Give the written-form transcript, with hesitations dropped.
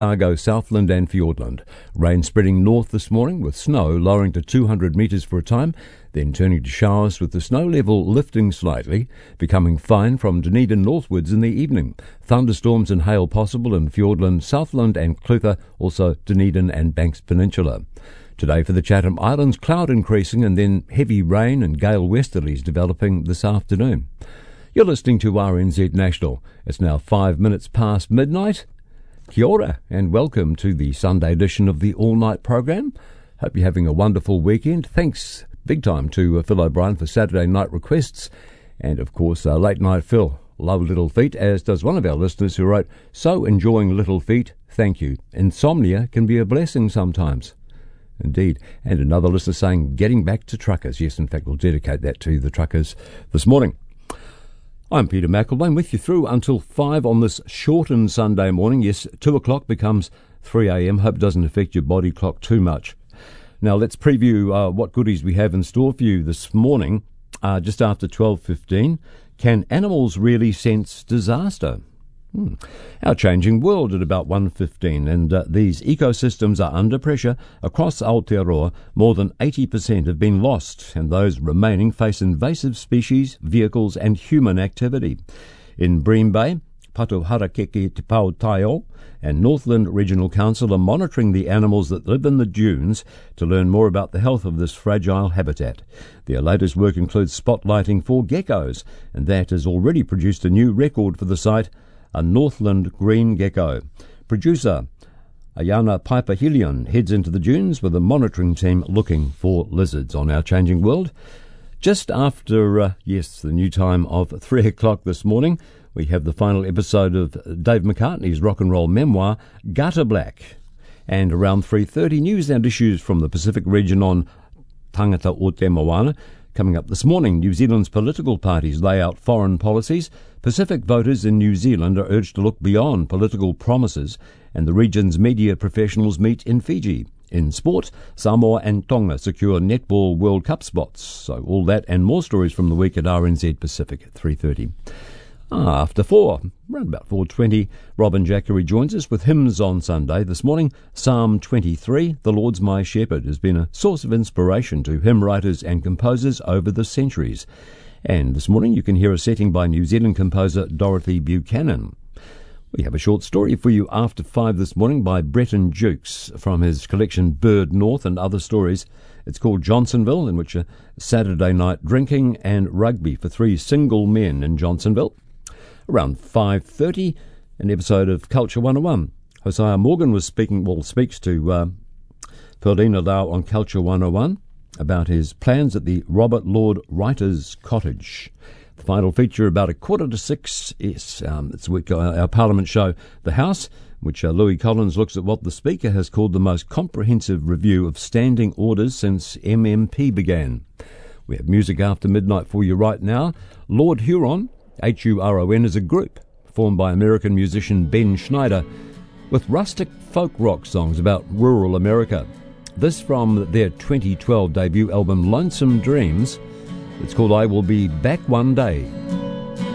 Argo, Southland and Fiordland. Rain spreading north this morning with snow lowering to 200 metres for a time, then turning to showers with the snow level lifting slightly, becoming fine from Dunedin northwards in the evening. Thunderstorms and hail possible in Fiordland, Southland and Clutha, also Dunedin and Banks Peninsula. Today for the Chatham Islands, cloud increasing and then heavy rain and gale westerlies developing this afternoon. You're listening to RNZ National. It's now 5 minutes past midnight. Kia ora and welcome to the Sunday edition of the All Night program. Hope you're having a wonderful weekend. Thanks big time to Phil O'Brien for Saturday night requests. And of course, Late Night Phil, love Little Feet, as does one of our listeners who wrote, "So enjoying Little Feet, thank you. Insomnia can be a blessing sometimes." Indeed. And another listener saying, getting back to truckers. Yes, in fact, we'll dedicate that to the truckers this morning. I'm Peter McElwain with you through until 5 on this shortened Sunday morning. Yes, 2 o'clock becomes 3 a.m. Hope it doesn't affect your body clock too much. Now let's preview what goodies we have in store for you this morning. Just after 12:15, can animals really sense disaster? Our changing world at about 1:15, and these ecosystems are under pressure. Across Aotearoa, more than 80% have been lost, and those remaining face invasive species, vehicles and human activity. In Bream Bay, Patuharakeke Te Pau Taio and Northland Regional Council are monitoring the animals that live in the dunes to learn more about the health of this fragile habitat. Their latest work includes spotlighting 4 geckos, and that has already produced a new record for the site, a Northland green gecko. Producer Ayana Piper-Helion heads into the dunes with a monitoring team looking for lizards on our changing world. Just after, the new time of 3 o'clock this morning, we have the final episode of Dave McCartney's rock and roll memoir, Gutter Black. And around 3:30, news and issues from the Pacific region on Tangata o Te Moana. Coming up this morning, New Zealand's political parties lay out foreign policies. Pacific voters in New Zealand are urged to look beyond political promises, and the region's media professionals meet in Fiji. In sport, Samoa and Tonga secure Netball World Cup spots. So all that and more stories from the week at RNZ Pacific at 3:30. After 4, around about 4:20, Robin Jackery joins us with hymns on Sunday. This morning, Psalm 23, The Lord's My Shepherd, has been a source of inspiration to hymn writers and composers over the centuries. And this morning you can hear a setting by New Zealand composer Dorothy Buchanan. We have a short story for you after 5 this morning by Breton Jukes from his collection Bird North and Other Stories. It's called Johnsonville, in which a Saturday night drinking and rugby for 3 single men in Johnsonville. Around 5:30, an episode of Culture 101. Hosea Morgan speaks to Ferdinand Lau on Culture 101 about his plans at the Robert Lord Writers' Cottage. The final feature about 5:45 is it's our Parliament show, The House, which Louis Collins looks at what the Speaker has called the most comprehensive review of standing orders since MMP began. We have music after midnight for you right now. Lord Huron, Huron, is a group formed by American musician Ben Schneider with rustic folk rock songs about rural America. This from their 2012 debut album Lonesome Dreams. It's called I Will Be Back One Day.